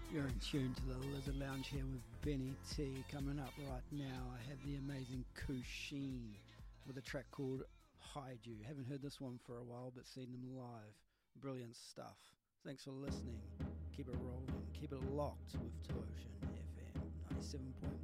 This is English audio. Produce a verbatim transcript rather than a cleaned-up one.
You're in tune to the Lizard Lounge here with Benny T. Coming up right now, I have the amazing Kusheen with a track called Hide You. Haven't heard this one for a while, but seen them live. Brilliant stuff. Thanks for listening. Keep it rolling. Keep it locked with Two Ocean F M ninety-seven point